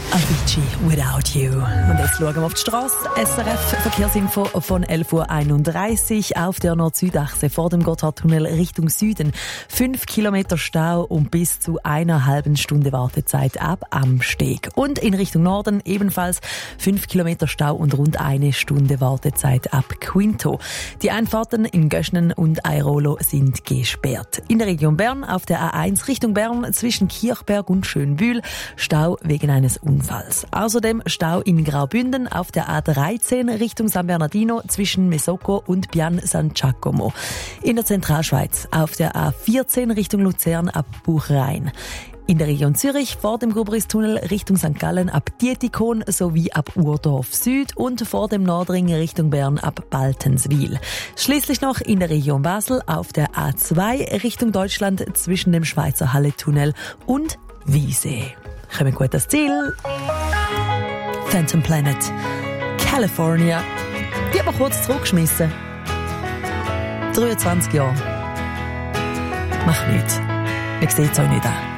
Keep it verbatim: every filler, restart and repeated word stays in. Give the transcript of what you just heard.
Avicii, Without You. Und jetzt schauen wir auf die Straße. S R F Verkehrsinfo von elf Uhr einunddreißig auf der Nord-Süd-Achse vor dem Gotthardtunnel Richtung Süden. Fünf Kilometer Stau und bis zu einer halben Stunde Wartezeit ab am Steg. Und in Richtung Norden ebenfalls fünf Kilometer Stau und rund eine Stunde Wartezeit ab Quinto. Die Einfahrten in Göschnen und Airolo sind gesperrt. In der Region Bern auf der A eins Richtung Bern zwischen Kirchberg und Schönbühl Stau wegen eines Unfalls. Außerdem Stau in Graubünden auf der A dreizehn Richtung San Bernardino zwischen Mesocco und Pian San Giacomo. In der Zentralschweiz auf der A vierzehn Richtung Luzern ab Buchrein. In der Region Zürich vor dem Gubristunnel Richtung Sankt Gallen ab Dietikon sowie ab Urdorf Süd und vor dem Nordring Richtung Bern ab Baltenswil. Schließlich noch in der Region Basel auf der A zwei Richtung Deutschland zwischen dem Schweizer Halletunnel und Wiesee. Kommen gut das Ziel. Phantom Planet, California. Die hat man kurz zurückgeschmissen. dreiundzwanzig Jahre. Macht nichts. Man sieht es euch nicht an.